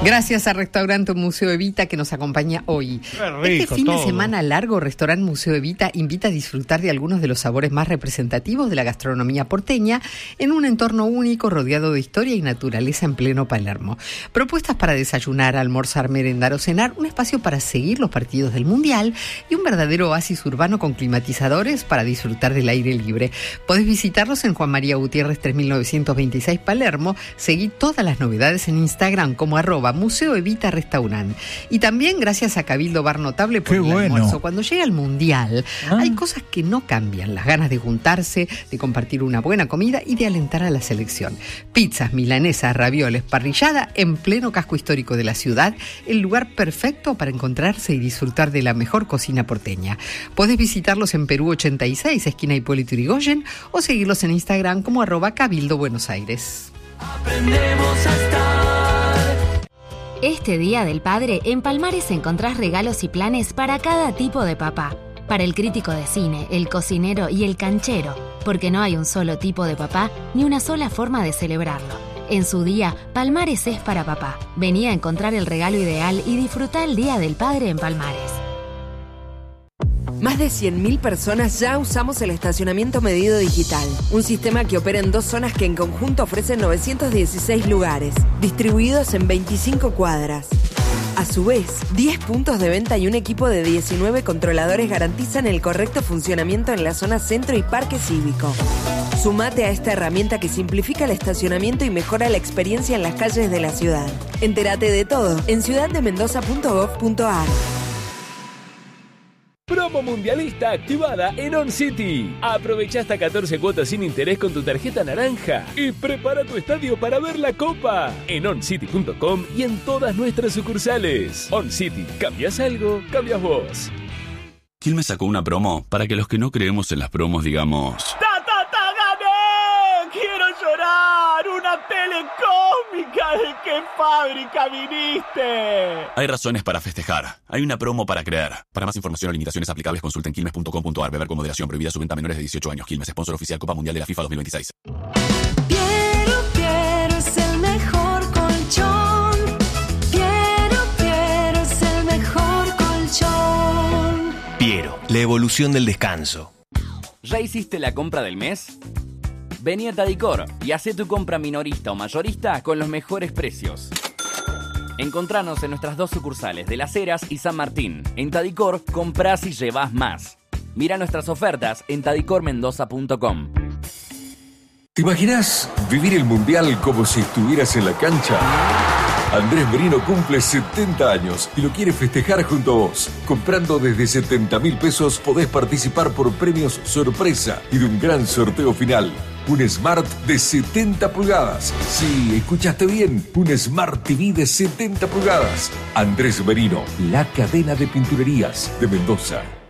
Gracias a Restaurante Museo Evita que nos acompaña hoy. Rico, este fin todo. de semana largo, Restaurante Museo Evita invita a disfrutar de algunos de los sabores más representativos de la gastronomía porteña en un entorno único rodeado de historia y naturaleza en pleno Palermo. Propuestas para desayunar, almorzar, merendar o cenar, un espacio para seguir los partidos del Mundial y un verdadero oasis urbano con climatizadores para disfrutar del aire libre. Podés visitarlos en Juan María Gutiérrez 3926 Palermo. Seguí todas las novedades en Instagram como @Museo Evita Restaurant. Y también gracias a Cabildo Bar Notable por el almuerzo. Cuando llega el Mundial, hay cosas que no cambian. Las ganas de juntarse, de compartir una buena comida y de alentar a la selección. Pizzas, milanesas, ravioles, parrillada en pleno casco histórico de la ciudad. El lugar perfecto para encontrarse y disfrutar de la mejor cocina porteña. Podés visitarlos en Perú 86, esquina Hipólito Yrigoyen, o seguirlos en Instagram como @Cabildo Buenos Aires. Aprendemos a estar. Este Día del Padre, en Palmares encontrás regalos y planes para cada tipo de papá. Para el crítico de cine, el cocinero y el canchero, porque no hay un solo tipo de papá ni una sola forma de celebrarlo. En su día, Palmares es para papá. Vení a encontrar el regalo ideal y disfrutá el Día del Padre en Palmares. Más de 100.000 personas ya usamos el estacionamiento medido digital, un sistema que opera en 2 zonas que en conjunto ofrecen 916 lugares, distribuidos en 25 cuadras. A su vez, 10 puntos de venta y un equipo de 19 controladores garantizan el correcto funcionamiento en la zona centro y parque cívico. Sumate a esta herramienta que simplifica el estacionamiento y mejora la experiencia en las calles de la ciudad. Entérate de todo en ciudaddemendoza.gov.ar. Promo mundialista activada en OnCity. Aprovecha hasta 14 cuotas sin interés con tu tarjeta naranja y prepara tu estadio para ver la Copa en oncity.com y en todas nuestras sucursales. OnCity, ¿cambias algo? Cambias vos. Quilmes sacó una promo para que los que no creemos en las promos digamos... ¡Gané! ¡Quiero llorar! ¡Una telecómica! ¿De qué fábrica viniste? Hay razones para festejar. Hay una promo para creer. Para más información o limitaciones aplicables, consulta en quilmes.com.ar. Beber con moderación. Prohibida su venta a menores de 18 años. Quilmes, sponsor oficial Copa Mundial de la FIFA 2026. Piero es el mejor colchón. Piero es el mejor colchón. Piero, la evolución del descanso. ¿Ya hiciste la compra del mes? Vení a Tadicor y hacé tu compra minorista o mayorista con los mejores precios. Encontranos en nuestras 2 sucursales de Las Heras y San Martín. En Tadicor, comprás y llevás más. Mira nuestras ofertas en tadicormendoza.com. ¿Te imaginas vivir el Mundial como si estuvieras en la cancha? Andrés Merino cumple 70 años y lo quiere festejar junto a vos. Comprando desde 70.000 pesos podés participar por premios sorpresa y de un gran sorteo final. Un Smart de 70 pulgadas. Sí, escuchaste bien. Un Smart TV de 70 pulgadas. Andrés Merino, la cadena de pinturerías de Mendoza.